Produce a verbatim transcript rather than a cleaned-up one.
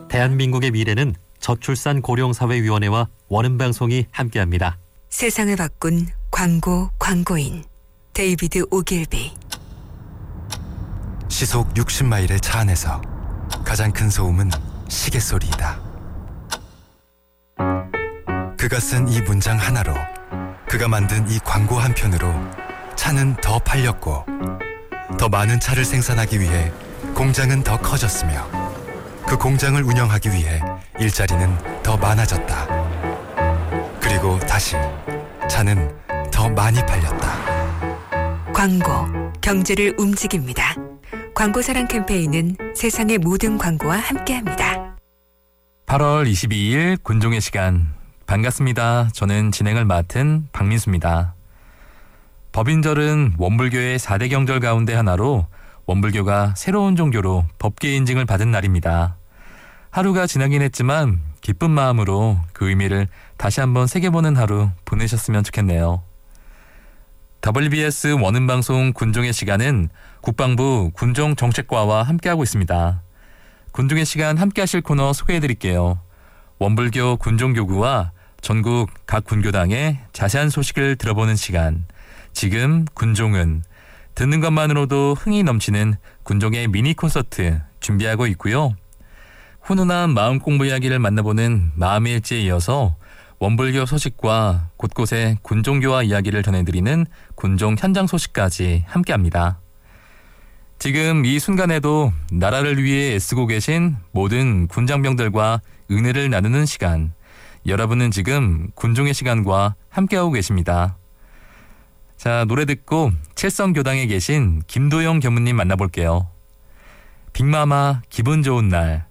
대한민국의 미래는 저출산 고령사회위원회와 원음방송이 함께합니다. 세상을 바꾼 광고 광고인 데이비드 오길비. 시속 육십 마일의 차 안에서 가장 큰 소음은 시계 소리이다. 그가 쓴 이 문장 하나로, 그가 만든 이 광고 한 편으로 차는 더 팔렸고, 더 많은 차를 생산하기 위해 공장은 더 커졌으며, 그 공장을 운영하기 위해 일자리는 더 많아졌다. 그리고 다시 차는 더 많이 팔렸다. 광고, 경제를 움직입니다. 광고사랑 캠페인은 세상의 모든 광고와 함께합니다. 팔월 이십이일 군종의 시간. 반갑습니다. 저는 진행을 맡은 박민수입니다. 법인절은 원불교의 사 대 경절 가운데 하나로 원불교가 새로운 종교로 법계 인증을 받은 날입니다. 하루가 지나긴 했지만 기쁜 마음으로 그 의미를 다시 한번 새겨보는 하루 보내셨으면 좋겠네요. 더블유비에스 원음방송 군종의 시간은 국방부 군종정책과와 함께하고 있습니다. 군종의 시간 함께하실 코너 소개해드릴게요. 원불교 군종교구와 전국 각 군교당의 자세한 소식을 들어보는 시간. 지금 군종은 듣는 것만으로도 흥이 넘치는 군종의 미니 콘서트 준비하고 있고요. 훈훈한 마음 공부 이야기를 만나보는 마음의 일지에 이어서 원불교 소식과 곳곳의 군종교와 이야기를 전해드리는 군종 현장 소식까지 함께합니다. 지금 이 순간에도 나라를 위해 애쓰고 계신 모든 군장병들과 은혜를 나누는 시간. 여러분은 지금 군종의 시간과 함께하고 계십니다. 자, 노래 듣고 칠성교당에 계신 김도영 교무님 만나볼게요. 빅마마 기분 좋은 날.